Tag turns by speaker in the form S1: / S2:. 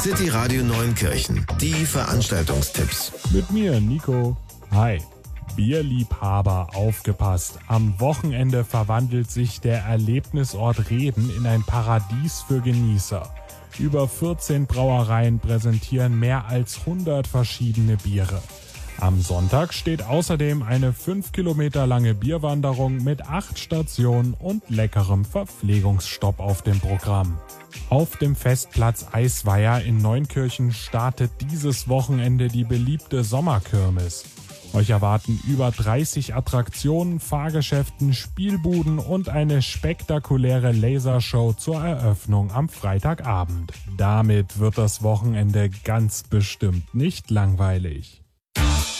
S1: City Radio Neunkirchen. Die Veranstaltungstipps.
S2: Mit mir, Nico. Hi. Bierliebhaber, aufgepasst. Am Wochenende verwandelt sich der Erlebnisort Reden in ein Paradies für Genießer. Über 14 Brauereien präsentieren mehr als 100 verschiedene Biere. Am Sonntag steht außerdem eine 5 Kilometer lange Bierwanderung mit 8 Stationen und leckerem Verpflegungsstopp auf dem Programm. Auf dem Festplatz Eisweiher in Neunkirchen startet dieses Wochenende die beliebte Sommerkirmes. Euch erwarten über 30 Attraktionen, Fahrgeschäften, Spielbuden und eine spektakuläre Lasershow zur Eröffnung am Freitagabend. Damit wird das Wochenende ganz bestimmt nicht langweilig.